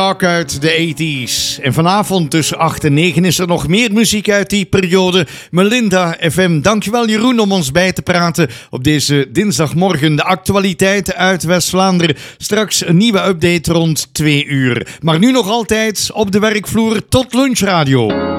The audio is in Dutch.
rock uit de 80s. En vanavond tussen 8 en 9 is er nog meer muziek uit die periode. Melinda FM, dankjewel Jeroen om ons bij te praten op deze dinsdagmorgen. De actualiteiten uit West-Vlaanderen. Straks een nieuwe update rond 2 uur. Maar nu nog altijd op de werkvloer tot lunchradio.